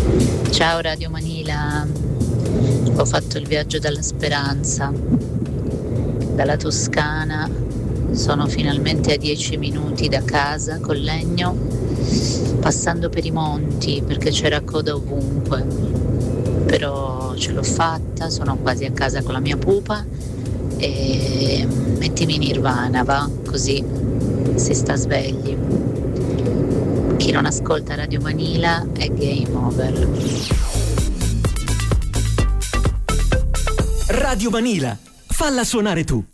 Ciao Radio Manila, ho fatto il viaggio dalla speranza, dalla Toscana, sono finalmente a 10 minuti da casa col legno, passando per i monti perché c'era coda ovunque, però ce l'ho fatta, sono quasi a casa con la mia pupa e mettimi in Nirvana, va? Così si sta svegli. Chi non ascolta Radio Manila è game over. Radio Manila, falla suonare tu.